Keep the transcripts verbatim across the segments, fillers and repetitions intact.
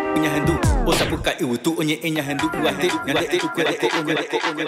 Punya handu, oh sapu kat iu tu onye enya handu kuate, nyade tu kuate onye onye onye.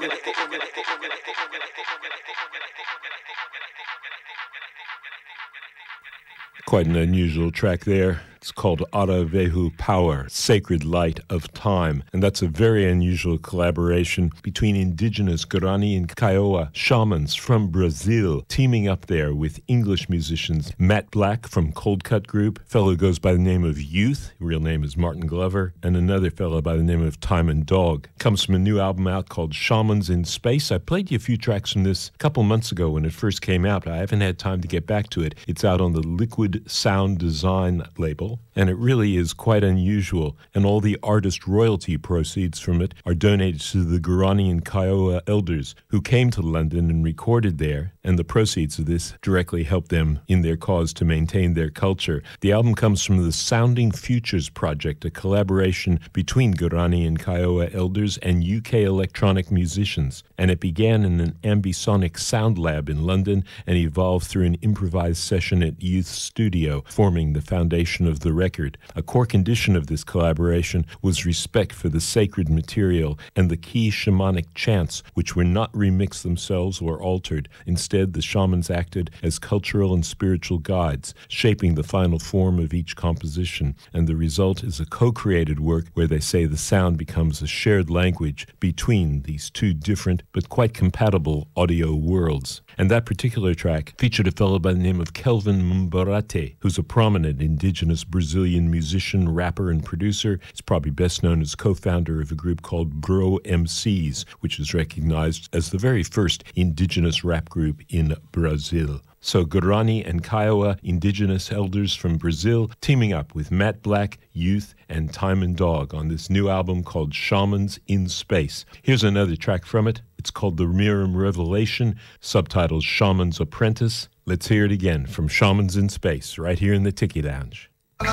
Quite an unusual track there. It's called Ara Vehu Power, Sacred Light of Time. And that's a very unusual collaboration between indigenous Guarani and Kiowa shamans from Brazil, teaming up there with English musicians Matt Black from Cold Cut Group, a fellow who goes by the name of Youth, real name is Martin Glover, and another fellow by the name of Time and Dog. Comes from a new album out called Shamans in Space. I played you a few tracks from this a couple months ago when it first came out. I haven't had time to get back to it. It's out on the Liquid Sound Design label, and it really is quite unusual, and all the artist royalty proceeds from it are donated to the Guarani and Kiowa elders who came to London and recorded there, and the proceeds of this directly help them in their cause to maintain their culture. The album comes from the Sounding Futures Project, a collaboration between Guarani and Kiowa elders and U K electronic musicians, and it began in an ambisonic sound lab in London and evolved through an improvised session at Youth Studio, forming the foundation of the record. A core condition of this collaboration was respect for the sacred material and the key shamanic chants, which were not remixed themselves or altered. Instead, the shamans acted as cultural and spiritual guides, shaping the final form of each composition, and the result is a co-created work where they say the sound becomes a shared language between these two different but quite compatible audio worlds. And that particular track featured a fellow by the name of Kelvin Mbarate, who's a prominent indigenous Brazilian musician, rapper, and producer. He's probably best known as co-founder of a group called Bro M Cs, which is recognized as the very first indigenous rap group in Brazil. So Guarani and Kiowa indigenous elders from Brazil teaming up with Matt Black, Youth, and Time and Dog on this new album called Shamans in Space. Here's another track from it. It's called The Miram Revelation, subtitled Shaman's Apprentice. Let's hear it again from Shamans in Space, right here in the Tiki Lounge.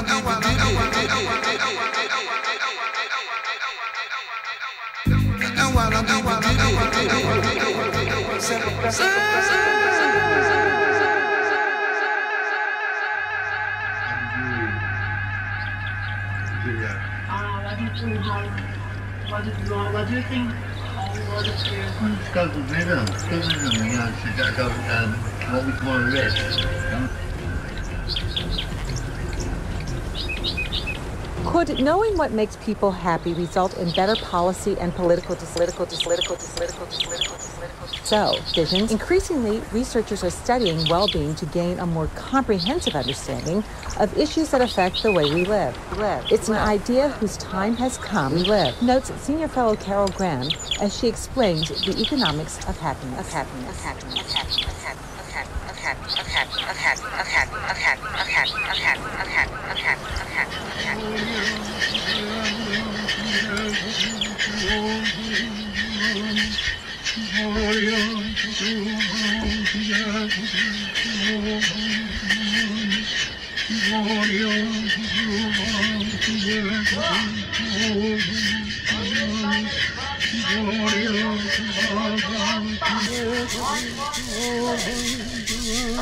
What do you, what do you think? What is your... It's got the rhythm. It's got the rhythm, you know, it's got um, what we call a rest. Could knowing what makes people happy result in better policy and political, political, political, political, political, So, visions. Increasingly, researchers are studying well-being to gain a more comprehensive understanding of issues that affect the way we live. live. It's an idea whose time has come. We live. Notes senior fellow Carol Graham as she explains the economics of happiness. Of happiness. Of happiness. Of happiness. Of happiness. Of happiness. Of happiness. Of happiness. Of happiness. Of happiness. Of happiness. Of happiness. Of happiness. Of happiness. Of happiness.